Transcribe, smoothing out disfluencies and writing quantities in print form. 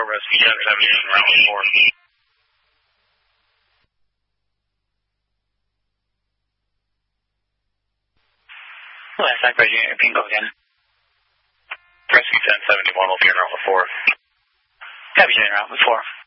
Rescue 1070 round 4. Last night, Reggie, repeat, go again. Rescue 1071 will be in round 4. Copy, in round 4.